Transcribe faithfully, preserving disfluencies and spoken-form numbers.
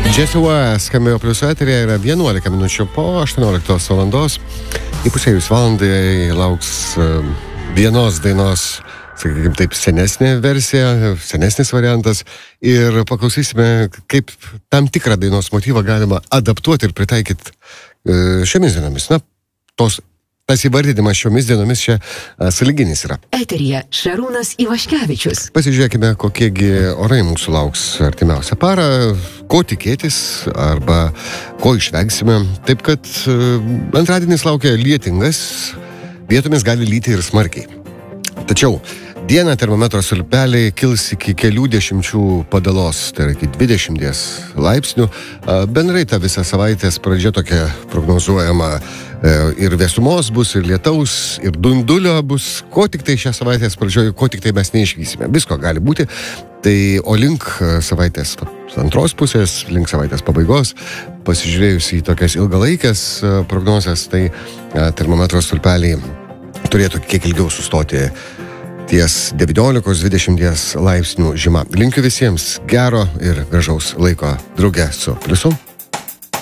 Džesiva skambėjo plius eterėje, yra vienuolika minučių po aštuonioliktos valandos. Įpusėjus valandai lauks vienos dainos, sakykime taip, senesnė versija, senesnis variantas. Ir paklausysime, kaip tam tikrą dainos motyvą galima adaptuoti ir pritaikyti šiomis dienomis. Na, tos Tas įvardydimas šiomis dienomis čia sąlyginis yra. Eteryje Šarūnas Ivaškevičius. Pasižiūrėkime, kokiegi orai mūsų lauks artimiausią parą, ko tikėtis arba ko išvengsime. Taip kad antradienis laukia lietingas, vietomis gali lyti ir smarkiai. Tačiau dieną termometro stulpeliai kils iki kelių dešimčių padalos, tai yra iki dvidešimties laipsnių. Bendrai ta visa savaitės pradžia tokia prognozuojama, ir vėsumos bus, ir lietaus, ir dundulio bus, ko tik tai šią savaitės pradžioje, ko tik tai mes neišvysime. Visko gali būti. Tai o link savaitės antros pusės, link savaitės pabaigos, pasižiūrėjus į tokias ilgalaikės prognozes, tai termometro stulpeliai turėtų kiek ilgiau sustoti ties devyniolikos dvidešimties laipsnių žyma. Linkiu visiems gero ir gražaus laiko drauge su Pliusu.